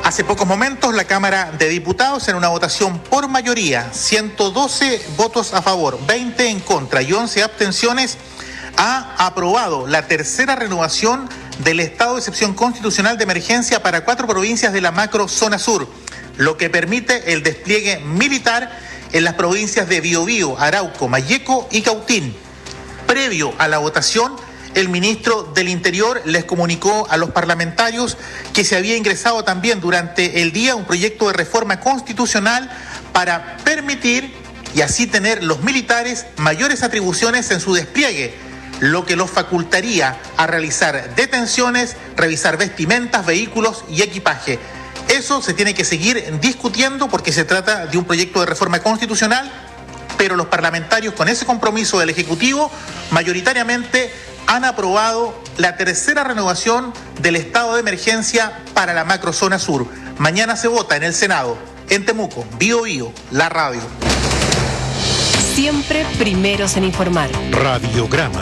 Hace pocos momentos la Cámara de Diputados, en una votación por mayoría, 112 votos a favor, 20 en contra y 11 abstenciones, ha aprobado la tercera renovación del estado de excepción constitucional de emergencia para 4 provincias de la macro zona sur, lo que permite el despliegue militar en las provincias de Biobío, Arauco, Malleco y Cautín. Previo a la votación, el ministro del Interior les comunicó a los parlamentarios que se había ingresado también durante el día un proyecto de reforma constitucional para permitir y así tener los militares mayores atribuciones en su despliegue, lo que los facultaría a realizar detenciones, revisar vestimentas, vehículos y equipaje. Eso se tiene que seguir discutiendo porque se trata de un proyecto de reforma constitucional, pero los parlamentarios, con ese compromiso del Ejecutivo, mayoritariamente han aprobado la tercera renovación del estado de emergencia para la macrozona sur. Mañana se vota en el Senado, en Temuco, Biobío, la radio. Siempre primeros en informar. Radiograma.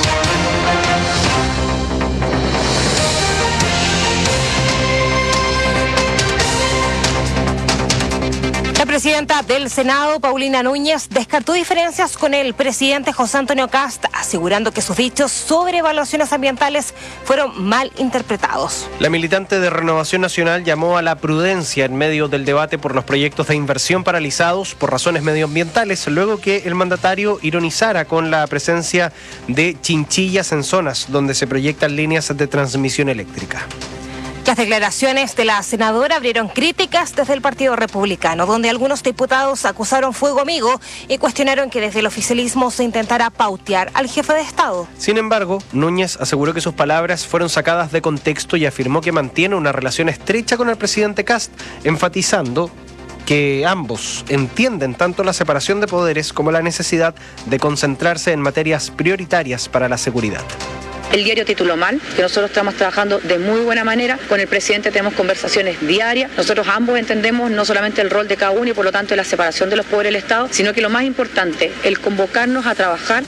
La presidenta del Senado, Paulina Núñez, descartó diferencias con el presidente José Antonio Kast, asegurando que sus dichos sobre evaluaciones ambientales fueron mal interpretados. La militante de Renovación Nacional llamó a la prudencia en medio del debate por los proyectos de inversión paralizados por razones medioambientales, luego que el mandatario ironizara con la presencia de chinchillas en zonas donde se proyectan líneas de transmisión eléctrica. Las declaraciones de la senadora abrieron críticas desde el Partido Republicano, donde algunos diputados acusaron fuego amigo y cuestionaron que desde el oficialismo se intentara pautear al jefe de Estado. Sin embargo, Núñez aseguró que sus palabras fueron sacadas de contexto y afirmó que mantiene una relación estrecha con el presidente Kast, enfatizando que ambos entienden tanto la separación de poderes como la necesidad de concentrarse en materias prioritarias para la seguridad. El diario tituló mal, que nosotros estamos trabajando de muy buena manera. Con el presidente tenemos conversaciones diarias. Nosotros ambos entendemos no solamente el rol de cada uno y por lo tanto la separación de los poderes del Estado, sino que lo más importante, el convocarnos a trabajar.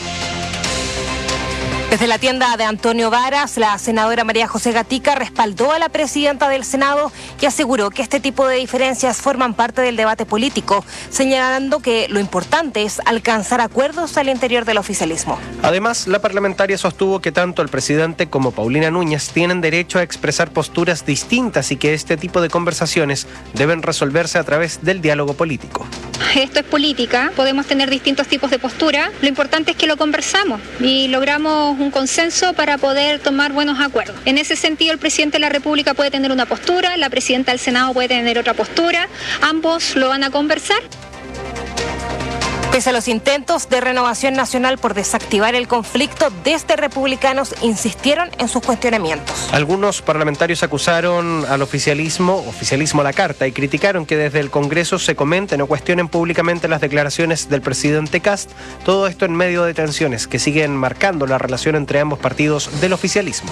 Desde la tienda de Antonio Varas, la senadora María José Gatica respaldó a la presidenta del Senado y aseguró que este tipo de diferencias forman parte del debate político, señalando que lo importante es alcanzar acuerdos al interior del oficialismo. Además, la parlamentaria sostuvo que tanto el presidente como Paulina Núñez tienen derecho a expresar posturas distintas y que este tipo de conversaciones deben resolverse a través del diálogo político. Esto es política, podemos tener distintos tipos de postura, lo importante es que lo conversamos y logramos un consenso para poder tomar buenos acuerdos. En ese sentido, el presidente de la República puede tener una postura, la presidenta del Senado puede tener otra postura, ambos lo van a conversar. Pese a los intentos de Renovación Nacional por desactivar el conflicto, desde republicanos insistieron en sus cuestionamientos. Algunos parlamentarios acusaron al oficialismo a la carta, y criticaron que desde el Congreso se comenten o cuestionen públicamente las declaraciones del presidente Kast, todo esto en medio de tensiones que siguen marcando la relación entre ambos partidos del oficialismo.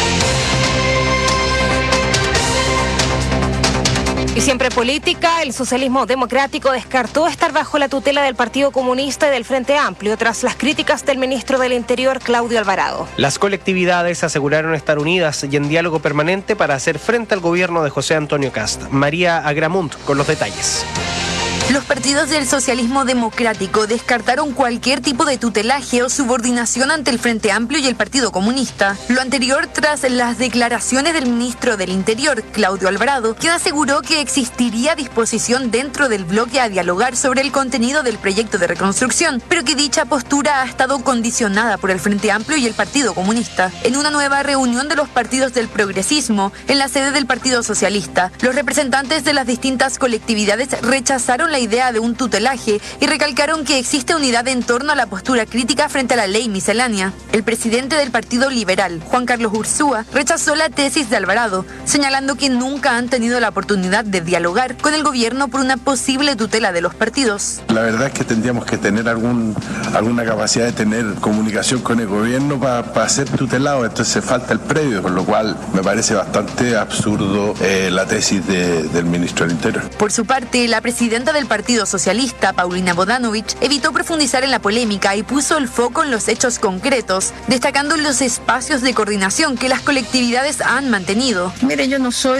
Y siempre política, el socialismo democrático descartó estar bajo la tutela del Partido Comunista y del Frente Amplio tras las críticas del ministro del Interior, Claudio Alvarado. Las colectividades aseguraron estar unidas y en diálogo permanente para hacer frente al gobierno de José Antonio Kast. María Agramunt con los detalles. Los partidos del socialismo democrático descartaron cualquier tipo de tutelaje o subordinación ante el Frente Amplio y el Partido Comunista. Lo anterior tras las declaraciones del ministro del Interior, Claudio Alvarado, quien aseguró que existiría disposición dentro del bloque a dialogar sobre el contenido del proyecto de reconstrucción, pero que dicha postura ha estado condicionada por el Frente Amplio y el Partido Comunista. En una nueva reunión de los partidos del progresismo, en la sede del Partido Socialista, los representantes de las distintas colectividades rechazaron la idea de un tutelaje y recalcaron que existe unidad en torno a la postura crítica frente a la ley miscelánea. El presidente del Partido Liberal, Juan Carlos Ursúa, rechazó la tesis de Alvarado, señalando que nunca han tenido la oportunidad de dialogar con el gobierno por una posible tutela de los partidos. La verdad es que tendríamos que tener alguna capacidad de tener comunicación con el gobierno para ser tutelado, entonces falta el previo, por lo cual me parece bastante absurdo la tesis del ministro del Interior. Por su parte, la presidenta del Partido Socialista, Paulina Bodanovich, evitó profundizar en la polémica y puso el foco en los hechos concretos, destacando los espacios de coordinación que las colectividades han mantenido. Mire, yo no soy